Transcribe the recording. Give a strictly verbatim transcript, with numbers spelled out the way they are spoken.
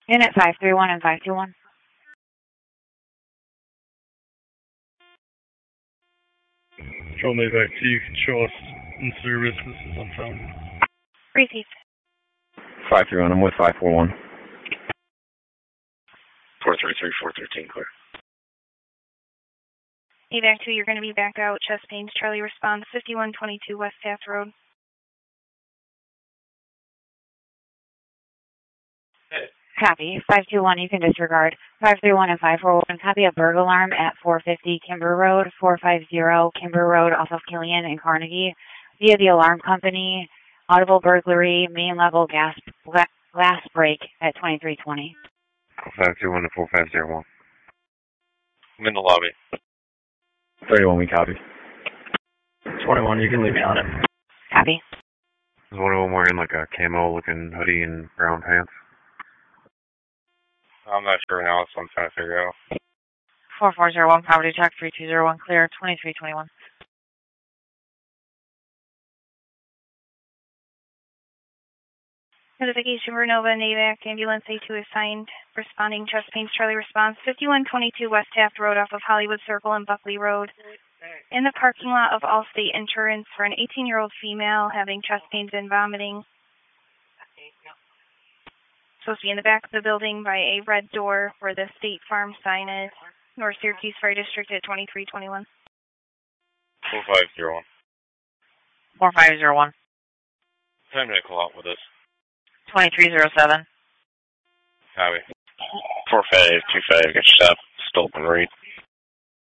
Unit five three one and five two one. Control Navac T, you can show us in service. This is unfounded. Received. five three one, I'm with five four one. four three three, four thirteen, clear. Evac two, you're going to be back out. Chest pains, Charlie responds, fifty-one twenty-two West Taft Road. Copy. five two one, you can disregard. five three one and five four one, copy a burglar alarm at four fifty Kimber Road, four fifty Kimber Road off of Killian and Carnegie. Via the alarm company, audible burglary, main level gas glass break at twenty-three twenty. five two one to four five zero one. I'm in the lobby. thirty-one, we copy. twenty-one, you can leave me on it. Copy. Is one of them wearing like a camo looking hoodie and brown pants? I'm not sure now, so I'm trying to figure out. four four zero one, property check, three two zero one, clear, twenty-three twenty-one. Notification, Renova, Navac, ambulance A two assigned, responding, chest pains, Charlie response, fifty-one twenty-two West Taft Road off of Hollywood Circle and Buckley Road. In the parking lot of Allstate Insurance for an eighteen-year-old female having chest pains and vomiting. Supposed to be in the back of the building by a red door where the State Farm sign is. North Syracuse Fire District at twenty-three twenty-one. four five zero one. four five zero one. Time to call out with us. twenty-three zero seven. Copy. four five two five, get your stop. Stolpen read.